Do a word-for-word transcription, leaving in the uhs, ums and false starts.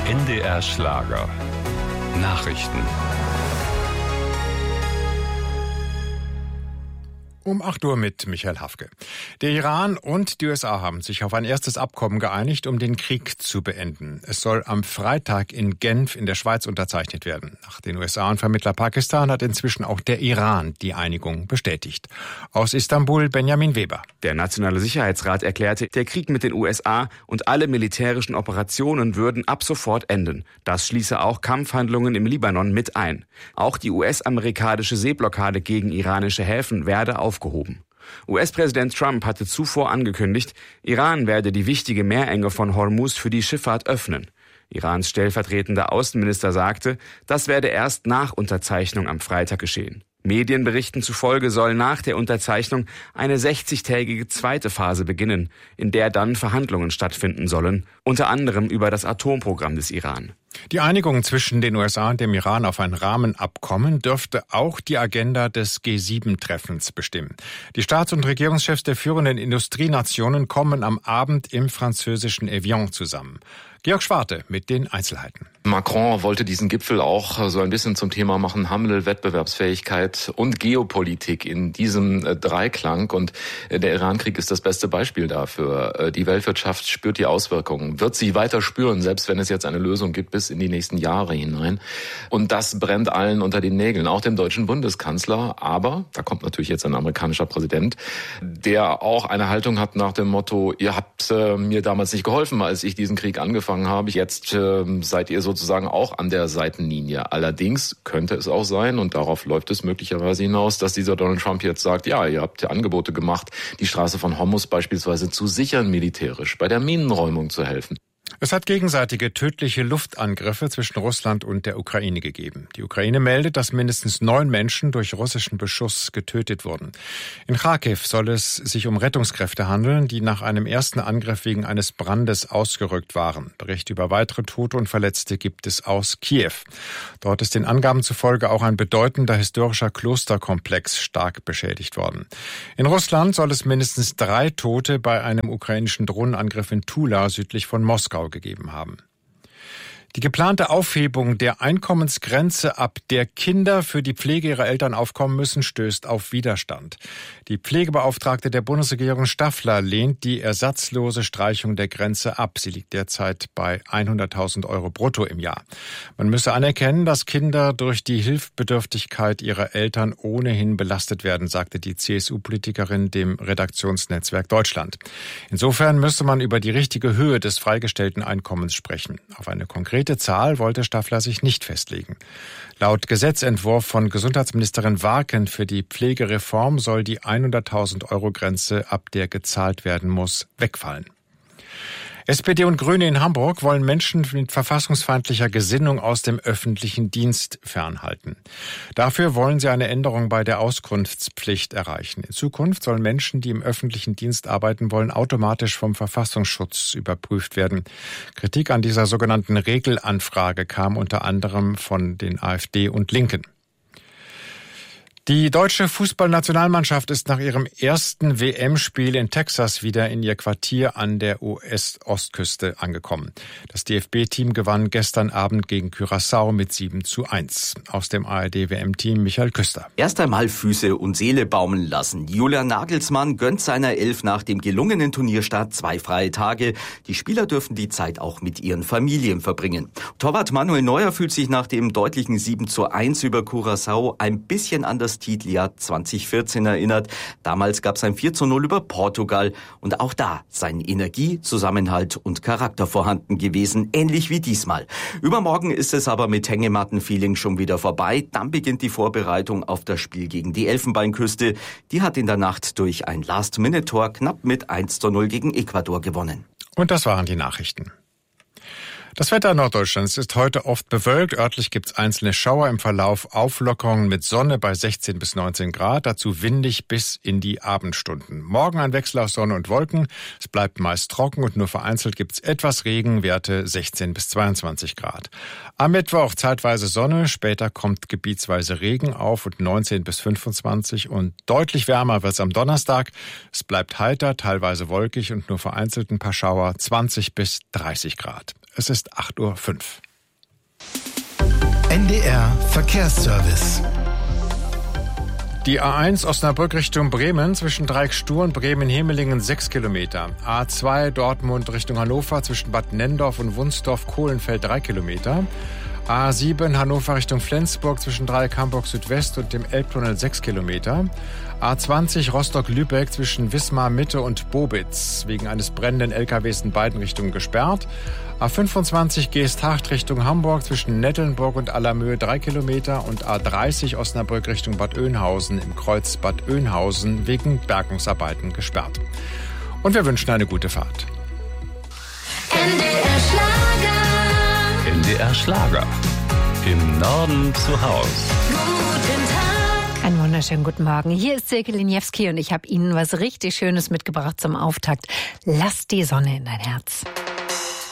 N D R Schlager. Nachrichten. Um acht Uhr mit Michael Hafke. Der Iran und die U S A haben sich auf ein erstes Abkommen geeinigt, um den Krieg zu beenden. Es soll am Freitag in Genf in der Schweiz unterzeichnet werden. Nach den U S A und Vermittler Pakistan hat inzwischen auch der Iran die Einigung bestätigt. Aus Istanbul Benjamin Weber. Der Nationale Sicherheitsrat erklärte, der Krieg mit den U S A und alle militärischen Operationen würden ab sofort enden. Das schließe auch Kampfhandlungen im Libanon mit ein. Auch die U S-amerikanische Seeblockade gegen iranische Häfen werde auf aufgehoben. U S-Präsident Trump hatte zuvor angekündigt, Iran werde die wichtige Meerenge von Hormuz für die Schifffahrt öffnen. Irans stellvertretender Außenminister sagte, das werde erst nach Unterzeichnung am Freitag geschehen. Medienberichten zufolge soll nach der Unterzeichnung eine sechzigtägige zweite Phase beginnen, in der dann Verhandlungen stattfinden sollen, unter anderem über das Atomprogramm des Iran. Die Einigung zwischen den U S A und dem Iran auf ein Rahmenabkommen dürfte auch die Agenda des G sieben Treffens bestimmen. Die Staats- und Regierungschefs der führenden Industrienationen kommen am Abend im französischen Evian zusammen. Georg Schwarte mit den Einzelheiten. Macron wollte diesen Gipfel auch so ein bisschen zum Thema machen, Handel, Wettbewerbsfähigkeit und Geopolitik in diesem Dreiklang. Und der Iran-Krieg ist das beste Beispiel dafür. Die Weltwirtschaft spürt die Auswirkungen, wird sie weiter spüren, selbst wenn es jetzt eine Lösung gibt bis in die nächsten Jahre hinein. Und das brennt allen unter den Nägeln, auch dem deutschen Bundeskanzler. Aber da kommt natürlich jetzt ein amerikanischer Präsident, der auch eine Haltung hat nach dem Motto, ihr habt äh, mir damals nicht geholfen, als ich diesen Krieg angefangen habe. Jetzt äh, seid ihr sozusagen auch an der Seitenlinie. Allerdings könnte es auch sein, und darauf läuft es möglicherweise hinaus, dass dieser Donald Trump jetzt sagt, ja, ihr habt ja Angebote gemacht, die Straße von Hormuz beispielsweise zu sichern militärisch, bei der Minenräumung zu helfen. Es hat gegenseitige tödliche Luftangriffe zwischen Russland und der Ukraine gegeben. Die Ukraine meldet, dass mindestens neun Menschen durch russischen Beschuss getötet wurden. In Kharkiv soll es sich um Rettungskräfte handeln, die nach einem ersten Angriff wegen eines Brandes ausgerückt waren. Berichte über weitere Tote und Verletzte gibt es aus Kiew. Dort ist den Angaben zufolge auch ein bedeutender historischer Klosterkomplex stark beschädigt worden. In Russland soll es mindestens drei Tote bei einem ukrainischen Drohnenangriff in Tula südlich von Moskau gegeben haben. Die geplante Aufhebung der Einkommensgrenze, ab der Kinder für die Pflege ihrer Eltern aufkommen müssen, stößt auf Widerstand. Die Pflegebeauftragte der Bundesregierung Staffler lehnt die ersatzlose Streichung der Grenze ab. Sie liegt derzeit bei hunderttausend Euro brutto im Jahr. Man müsse anerkennen, dass Kinder durch die Hilfsbedürftigkeit ihrer Eltern ohnehin belastet werden, sagte die C S U-Politikerin dem Redaktionsnetzwerk Deutschland. Insofern müsse man über die richtige Höhe des freigestellten Einkommens sprechen. Auf eine konkrete Zahl wollte Staffler sich nicht festlegen. Laut Gesetzentwurf von Gesundheitsministerin Warken für die Pflegereform soll die hunderttausend Euro Grenze, ab der gezahlt werden muss, wegfallen. S P D und Grüne in Hamburg wollen Menschen mit verfassungsfeindlicher Gesinnung aus dem öffentlichen Dienst fernhalten. Dafür wollen sie eine Änderung bei der Auskunftspflicht erreichen. In Zukunft sollen Menschen, die im öffentlichen Dienst arbeiten wollen, automatisch vom Verfassungsschutz überprüft werden. Kritik an dieser sogenannten Regelanfrage kam unter anderem von den AfD und Linken. Die deutsche Fußballnationalmannschaft ist nach ihrem ersten W M-Spiel in Texas wieder in ihr Quartier an der U S-Ostküste angekommen. Das D F B-Team gewann gestern Abend gegen Curaçao mit sieben zu eins. Aus dem A R D-W M-Team Michael Küster. Erst einmal Füße und Seele baumeln lassen. Julian Nagelsmann gönnt seiner Elf nach dem gelungenen Turnierstart zwei freie Tage. Die Spieler dürfen die Zeit auch mit ihren Familien verbringen. Torwart Manuel Neuer fühlt sich nach dem deutlichen sieben zu eins über Curaçao ein bisschen an das Titeljahr zwanzig vierzehn erinnert. Damals gab es ein vier zu null über Portugal und auch da seien Energie, Zusammenhalt und Charakter vorhanden gewesen, ähnlich wie diesmal. Übermorgen ist es aber mit Hängematten-Feeling schon wieder vorbei. Dann beginnt die Vorbereitung auf das Spiel gegen die Elfenbeinküste. Die hat in der Nacht durch ein Last-Minute-Tor knapp mit eins zu null gegen Ecuador gewonnen. Und das waren die Nachrichten. Das Wetter Norddeutschlands ist heute oft bewölkt. Örtlich gibt es einzelne Schauer, im Verlauf Auflockerungen mit Sonne bei sechzehn bis neunzehn Grad. Dazu windig bis in die Abendstunden. Morgen ein Wechsel aus Sonne und Wolken. Es bleibt meist trocken und nur vereinzelt gibt es etwas Regen, Werte sechzehn bis zweiundzwanzig Grad. Am Mittwoch zeitweise Sonne, später kommt gebietsweise Regen auf und neunzehn bis fünfundzwanzig und deutlich wärmer wird es am Donnerstag. Es bleibt heiter, teilweise wolkig und nur vereinzelt ein paar Schauer, zwanzig bis dreißig Grad. Es ist acht Uhr fünf. N D R Verkehrsservice. Die A eins Osnabrück Richtung Bremen zwischen Dreieckstur und Bremen-Hemelingen sechs Kilometer. A zwei Dortmund Richtung Hannover zwischen Bad Nenndorf und Wunsdorf-Kohlenfeld drei Kilometer. A sieben Hannover Richtung Flensburg zwischen Dreieck Hamburg Südwest und dem Elbtunnel sechs Kilometer. A zwanzig Rostock-Lübeck zwischen Wismar Mitte und Bobitz wegen eines brennenden L K Ws in beiden Richtungen gesperrt. A fünfundzwanzig Geesthacht Richtung Hamburg zwischen Nettelnburg und Allermöhe drei Kilometer und A dreißig Osnabrück Richtung Bad Oeynhausen im Kreuz Bad Oeynhausen wegen Bergungsarbeiten gesperrt. Und wir wünschen eine gute Fahrt. N D R Schlager. N D R Schlager. Im Norden zu Haus. Guten Tag. Einen wunderschönen guten Morgen. Hier ist Silke Liniewski und ich habe Ihnen was richtig Schönes mitgebracht zum Auftakt. Lass die Sonne in dein Herz.